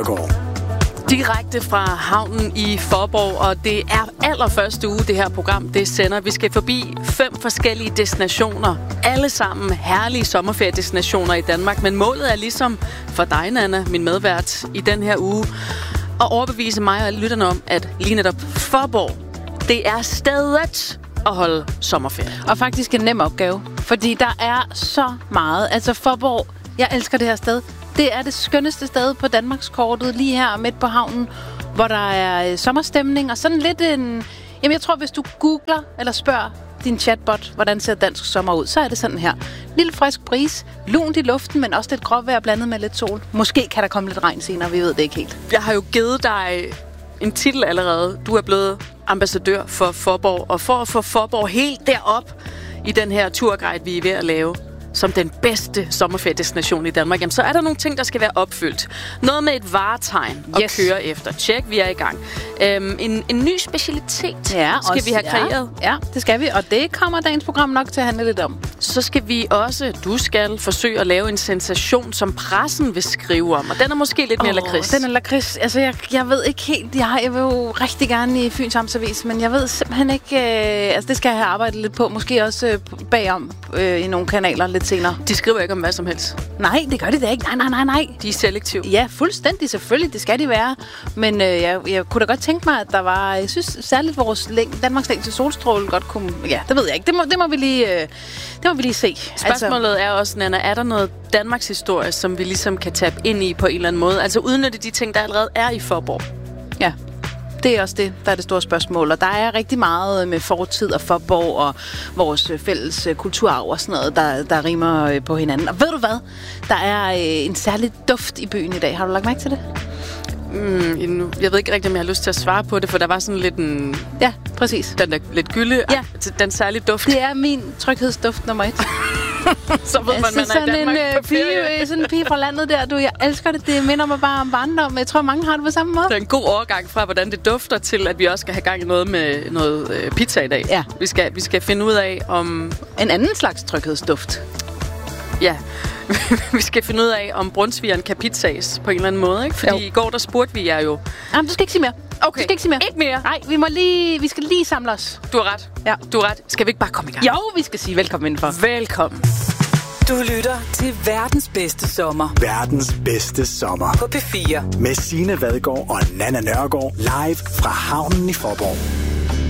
Direkte fra havnen i Faaborg, og det er allerførste uge, det her program det sender. Vi skal forbi 5 forskellige destinationer. Alle sammen herlige sommerferiedestinationer i Danmark. Men målet er ligesom for dig, Nana, min medvært i den her uge, at overbevise mig og lytterne om, at lige netop Faaborg, det er stedet at holde sommerferie. Og faktisk en nem opgave, fordi der er så meget. Altså Faaborg, jeg elsker det her sted. Det er det skønneste sted på Danmarkskortet, lige her midt på havnen, hvor der er sommerstemning og sådan lidt en... Jamen jeg tror, hvis du googler eller spørger din chatbot, hvordan ser dansk sommer ud, så er det sådan her. Lille frisk bris, lunt i luften, men også lidt gråvejr blandet med lidt sol. Måske kan der komme lidt regn senere, vi ved det ikke helt. Jeg har jo givet dig en titel allerede. Du er blevet ambassadør for Faaborg, og for at få Faaborg helt derop i den her turguide, vi er ved at lave, som den bedste sommerferiedestination i Danmark, jamen, så er der nogle ting, der skal være opfyldt. Noget med et varetegn at køre efter. Tjek, vi er i gang. En ny specialitet skal vi have kreeret. Ja, det skal vi, og det kommer dagens program nok til at handle lidt om. Så skal vi også, du skal forsøge at lave en sensation, som pressen vil skrive om, og den er måske lidt mere lakrids. Den er lakrids. Altså, jeg ved ikke helt. Jeg vil jo rigtig gerne i Fyns Amtsavis, men jeg ved simpelthen ikke... altså, det skal jeg have arbejdet lidt på. Måske også bagom i nogle kanaler lidt senere. De skriver ikke om hvad som helst. Nej, det gør de da ikke. Nej. De er selektive. Ja, fuldstændig. Selvfølgelig. Det skal de være. Men jeg kunne da godt tænke mig, at der var... Jeg synes særligt vores Danmarks længste solstråle godt kunne... Ja, det ved jeg ikke. Det må vi lige se. Spørgsmålet er også, Nana, er der noget Danmarks historie, som vi ligesom kan tabe ind i på en eller anden måde? Altså udnytte de ting, der allerede er i Faaborg. Ja. Det er også det, der er det store spørgsmål. Og der er rigtig meget med fortid og Faaborg og vores fælles kulturarv og sådan noget, der rimer på hinanden. Og ved du hvad? Der er en særlig duft i byen i dag. Har du lagt mærke til det? Jeg ved ikke rigtig, om jeg har lyst til at svare på det, for der var sådan lidt en... Ja, præcis. Den der lidt gylde, den særlige duft. Det er min tryghedsduft nummer 1. Så ved man er i Danmark på ferie. Sådan en pige fra landet der, jeg elsker det. Det minder mig bare om barndom. Jeg tror, mange har det på samme måde. Det er en god overgang fra, hvordan det dufter, til at vi også skal have gang i noget med noget pizza i dag. Ja. Vi skal finde ud af, om... En anden slags tryghedsduft. Ja. Vi skal finde ud af, om brunsvigeren kan pizzaes på en eller anden måde, ikke? Fordi i går, der spurgte vi jer jo... Jamen, du skal ikke sige mere. Okay. Du skal ikke sige mere. Ikke mere? Nej, vi skal lige samle os. Du har ret. Ja. Du har ret. Skal vi ikke bare komme i gang? Jo, vi skal sige velkommen indenfor. Velkommen. Du lytter til verdens bedste sommer. Verdens bedste sommer. På P4. Med Signe Vadgaard og Nana Nørgaard. Live fra havnen i Faaborg.